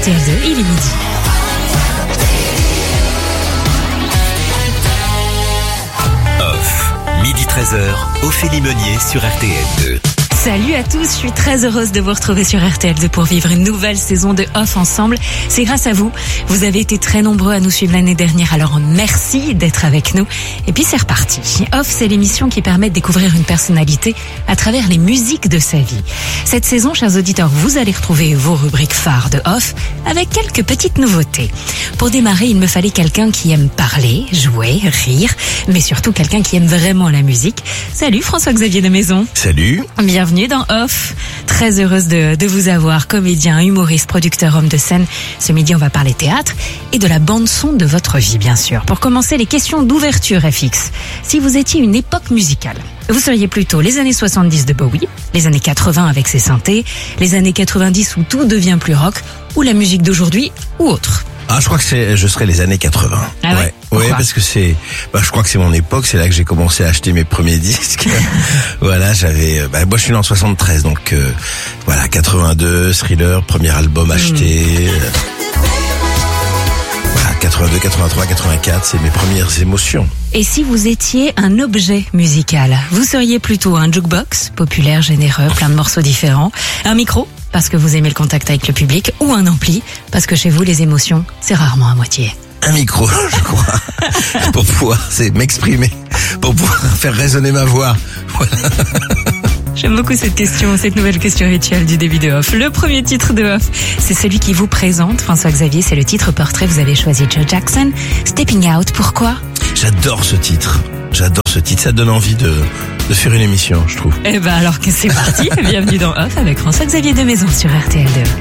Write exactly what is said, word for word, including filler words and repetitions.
R T L deux, il est midi. Off, midi treize heures, Ophélie Meunier sur R T L deux. Salut à tous, je suis très heureuse de vous retrouver sur R T L deux pour vivre une nouvelle saison de Off ensemble. C'est grâce à vous, vous avez été très nombreux à nous suivre l'année dernière, alors merci d'être avec nous. Et puis c'est reparti. Off, c'est l'émission qui permet de découvrir une personnalité à travers les musiques de sa vie. Cette saison, chers auditeurs, vous allez retrouver vos rubriques phares de Off avec quelques petites nouveautés. Pour démarrer, il me fallait quelqu'un qui aime parler, jouer, rire, mais surtout quelqu'un qui aime vraiment la musique. Salut François-Xavier de Maison. Salut. Bienvenue dans Off. Très heureuse de, de vous avoir, comédien, humoriste, producteur, homme de scène. Ce midi, on va parler théâtre et de la bande-son de votre vie, bien sûr. Pour commencer, les questions d'ouverture F X. Si vous étiez une époque musicale, vous seriez plutôt les années soixante-dix de Bowie, les années quatre-vingts avec ses synthés, les années quatre-vingt-dix où tout devient plus rock, ou la musique d'aujourd'hui, ou autre? Ah, je crois que c'est, je serais les années quatre-vingts. Ah ouais? Ouais, Pourquoi? ouais, parce que c'est, bah, je crois que c'est mon époque, c'est là que j'ai commencé à acheter mes premiers disques. Voilà, j'avais, bah, moi je suis né en soixante-treize, donc, euh, voilà, quatre-vingt-deux, Thriller, premier album acheté. Mmh. Euh, voilà, quatre-vingt-deux, quatre-vingt-trois, quatre-vingt-quatre, c'est mes premières émotions. Et si vous étiez un objet musical, vous seriez plutôt un jukebox, populaire, généreux, plein de morceaux différents, un micro, parce que vous aimez le contact avec le public, ou un ampli, parce que chez vous, les émotions, c'est rarement à moitié. Un micro, je crois, pour pouvoir, c'est m'exprimer, pour pouvoir faire résonner ma voix. Voilà. J'aime beaucoup cette question, cette nouvelle question rituelle du début de Off. Le premier titre de Off, c'est celui qui vous présente, François-Xavier, c'est le titre portrait, vous avez choisi Joe Jackson, Stepping Out, pourquoi? J'adore ce titre, j'adore ce titre, ça donne envie de, de faire une émission, je trouve. Eh ben alors que c'est parti, bienvenue dans Off avec François-Xavier de Maison sur R T L deux.